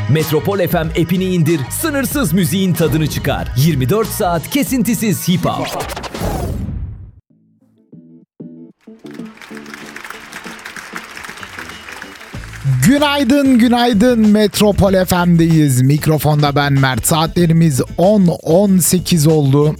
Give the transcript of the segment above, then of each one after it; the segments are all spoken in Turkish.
Metropol FM app'ini indir, sınırsız müziğin tadını çıkar. 24 saat kesintisiz hip hop. Günaydın, günaydın. Metropol FM'deyiz. Mikrofonda ben Mert. Saatlerimiz 10.18 oldu.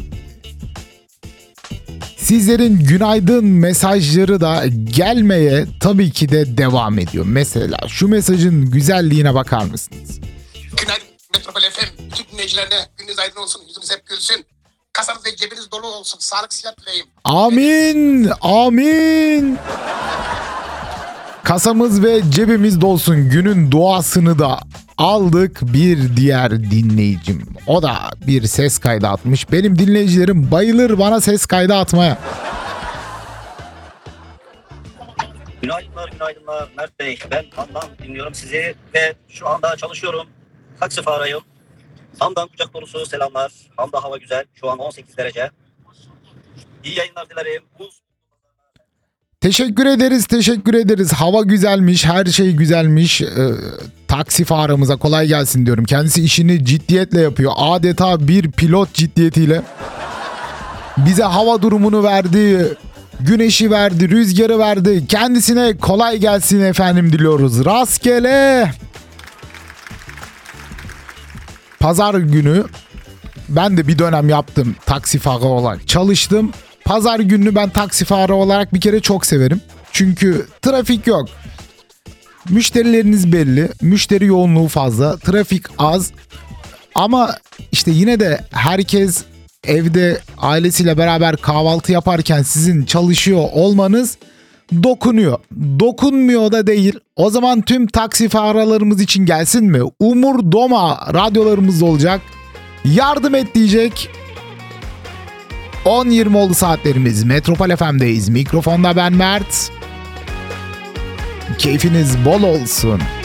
Sizlerin günaydın mesajları da gelmeye tabii ki de devam ediyor. Mesela şu mesajın güzelliğine bakar mısınız? Günaydın Metropol FM. Bütün dinleyicilerine gününüz aydın olsun, yüzünüz hep gülsün. Kasanız ve cebiniz dolu olsun. Sağlık sıhhat dileyim. Amin, amin. Kasamız ve cebimiz dolsun. Günün duasını da aldık. Bir diğer dinleyicim. O da bir ses kaydı atmış. Benim dinleyicilerim bayılır bana ses kaydı atmaya. Günaydınlar Mert Bey. Ben Handan dinliyorum sizi ve şu anda çalışıyorum. Taksi farayım. Handan kucak dolusu selamlar. Handa hava güzel. Şu an 18 derece. İyi yayınlar dilerim. Teşekkür ederiz. Hava güzelmiş, her şey güzelmiş. Taksi faramıza kolay gelsin diyorum. Kendisi işini ciddiyetle yapıyor. Adeta bir pilot ciddiyetiyle. Bize hava durumunu verdi, güneşi verdi, rüzgarı verdi. Kendisine kolay gelsin efendim diliyoruz. Rastgele. Pazar günü ben de bir dönem yaptım, taksi farı olarak çalıştım. Pazar gününü ben taksi farı olarak bir kere çok severim. Çünkü trafik yok. Müşterileriniz belli. Müşteri yoğunluğu fazla. Trafik az. Ama işte yine de herkes evde ailesiyle beraber kahvaltı yaparken sizin çalışıyor olmanız dokunuyor. Dokunmuyor da değil. O zaman tüm taksi faralarımız için gelsin mi? Umur Doma radyolarımız olacak. Yardım et diyecek. 10.20 oldu saatlerimiz. Metropol FM'deyiz. Mikrofonda ben Mert. Keyfiniz bol olsun.